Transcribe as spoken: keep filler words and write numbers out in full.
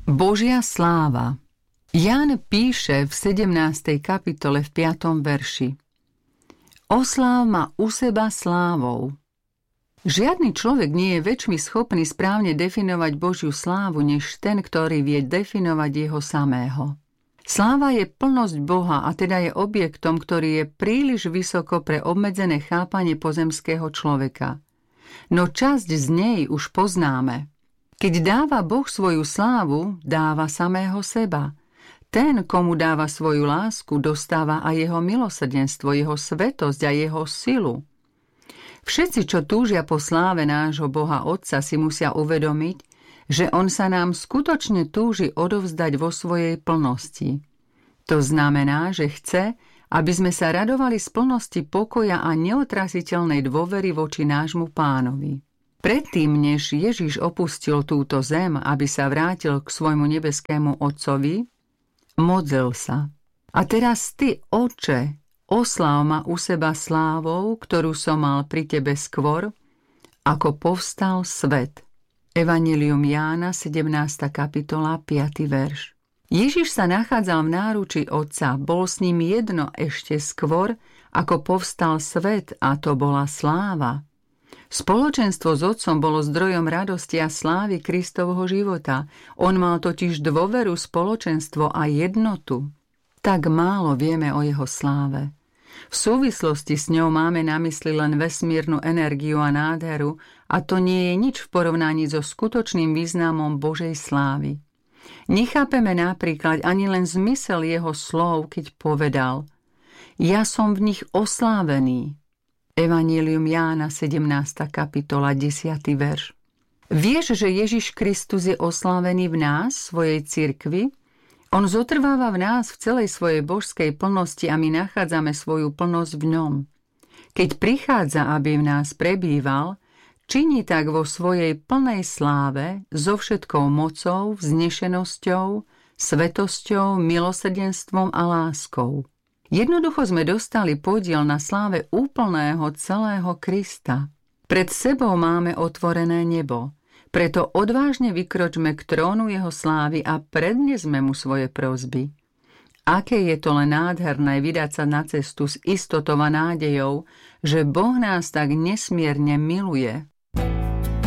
Božia sláva. Ján píše v sedemnástej kapitole v piatom verši: Osláv ma u seba slávou. Žiadny človek nie je väčšmi schopný správne definovať Božiu slávu, než ten, ktorý vie definovať jeho samého. Sláva je plnosť Boha a teda je objektom, ktorý je príliš vysoko pre obmedzené chápanie pozemského človeka. No časť z nej už poznáme. Keď dáva Boh svoju slávu, dáva samého seba. Ten, komu dáva svoju lásku, dostáva aj jeho milosrdenstvo, jeho svetosť a jeho silu. Všetci, čo túžia po sláve nášho Boha Otca, si musia uvedomiť, že On sa nám skutočne túži odovzdať vo svojej plnosti. To znamená, že chce, aby sme sa radovali z plnosti pokoja a neotrasiteľnej dôvery voči nášmu Pánovi. Predtým, než Ježiš opustil túto zem, aby sa vrátil k svojmu nebeskému Otcovi, modlil sa. A teraz ty, Oče, osláv ma u seba slávou, ktorú som mal pri tebe skôr, ako povstal svet. Evanjelium Jána, sedemnásta kapitola, piaty verš. Ježiš sa nachádzal v náruči Otca, bol s ním jedno ešte skôr, ako povstal svet, a to bola sláva. Spoločenstvo s Otcom bolo zdrojom radosti a slávy Kristovho života. On mal totiž dôveru, spoločenstvo a jednotu. Tak málo vieme o jeho sláve. V súvislosti s ňou máme na mysli len vesmírnu energiu a nádheru, a to nie je nič v porovnaní so skutočným významom Božej slávy. Nechápeme napríklad ani len zmysel jeho slov, keď povedal: Ja som v nich oslávený. Evanjelium Jána, sedemnásta kapitola, desiaty verš. Vieš, že Ježiš Kristus je oslávený v nás, svojej cirkvi? On zotrváva v nás v celej svojej božskej plnosti a my nachádzame svoju plnosť v ňom. Keď prichádza, aby v nás prebýval, činí tak vo svojej plnej sláve, so všetkou mocou, vznešenosťou, svetosťou, milosrdenstvom a láskou. Jednoducho sme dostali podiel na sláve úplného celého Krista. Pred sebou máme otvorené nebo, preto odvážne vykročme k trónu jeho slávy a prednesme mu svoje prosby. Aké je to len nádherné vydať sa na cestu s istotou a nádejou, že Boh nás tak nesmierne miluje.